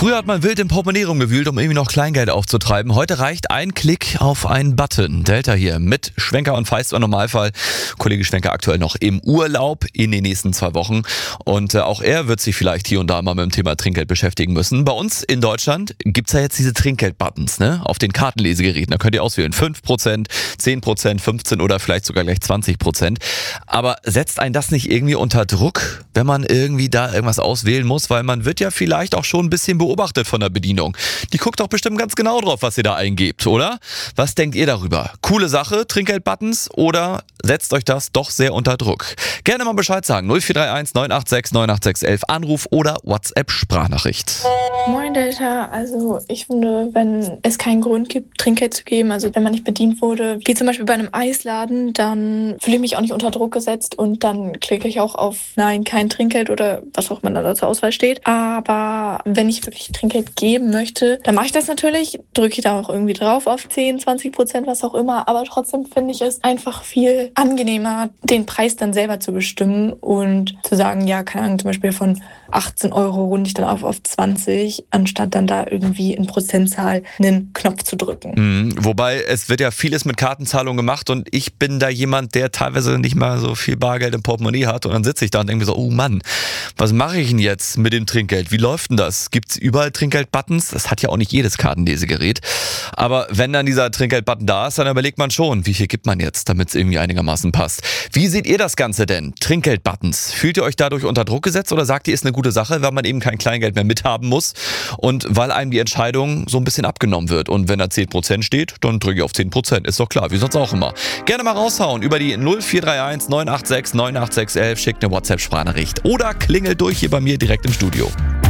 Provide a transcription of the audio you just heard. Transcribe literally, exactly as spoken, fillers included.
Früher hat man wild im Portemonnaie rumgewühlt, um irgendwie noch Kleingeld aufzutreiben. Heute reicht ein Klick auf einen Button. Delta hier mit Schwenker und Feist im Normalfall. Kollege Schwenker aktuell noch im Urlaub in den nächsten zwei Wochen. Und äh, auch er wird sich vielleicht hier und da mal mit dem Thema Trinkgeld beschäftigen müssen. Bei uns in Deutschland gibt's ja jetzt diese Trinkgeld-Buttons, ne? Auf den Kartenlesegeräten. Da könnt ihr auswählen. fünf Prozent, zehn Prozent, fünfzehn oder vielleicht sogar gleich zwanzig Prozent. Aber setzt einen das nicht irgendwie unter Druck, wenn man irgendwie da irgendwas auswählen muss? Weil man wird ja vielleicht auch schon ein bisschen beobachtet von der Bedienung. Die guckt doch bestimmt ganz genau drauf, was ihr da eingebt, oder? Was denkt ihr darüber? Coole Sache, Trinkgeld-Buttons, oder setzt euch das doch sehr unter Druck? Gerne mal Bescheid sagen. null vier drei eins neun acht sechs neun acht sechs elf Anruf oder WhatsApp-Sprachnachricht. Moin Delta, also ich finde, wenn es keinen Grund gibt, Trinkgeld zu geben, also wenn man nicht bedient wurde, wie zum Beispiel bei einem Eisladen, dann fühle ich mich auch nicht unter Druck gesetzt und dann klicke ich auch auf Nein, kein Trinkgeld oder was auch immer da zur Auswahl steht. Aber wenn ich wirklich Trinkgeld geben möchte, dann mache ich das natürlich, drücke ich da auch irgendwie drauf auf zehn, zwanzig Prozent, was auch immer, aber trotzdem finde ich es einfach viel angenehmer, den Preis dann selber zu bestimmen und zu sagen, ja, keine Ahnung, zum Beispiel von achtzehn Euro runde ich dann auf auf zwanzig, anstatt dann da irgendwie in Prozentzahl einen Knopf zu drücken. Mhm, wobei, es wird ja vieles mit Kartenzahlung gemacht und ich bin da jemand, der teilweise nicht mal so viel Bargeld im Portemonnaie hat und dann sitze ich da und denke mir so, oh Mann, was mache ich denn jetzt mit dem Trinkgeld? Wie läuft denn das? Gibt's überall Trinkgeld-Buttons? Das hat ja auch nicht jedes Kartenlesegerät. Aber wenn dann dieser Trinkgeld-Button da ist, dann überlegt man schon, wie viel gibt man jetzt, damit es irgendwie einigermaßen passt. Wie seht ihr das Ganze denn? Trinkgeld-Buttons. Fühlt ihr euch dadurch unter Druck gesetzt oder sagt ihr, ist eine gute Sache, weil man eben kein Kleingeld mehr mithaben muss und weil einem die Entscheidung so ein bisschen abgenommen wird? Und wenn da zehn Prozent steht, dann drücke ich auf zehn Prozent. Ist doch klar, wie sonst auch immer. Gerne mal raushauen über die null vier drei eins neun acht sechs neun acht sechs elf, schickt eine WhatsApp-Sprachnachricht oder klingelt durch hier bei mir direkt im Studio.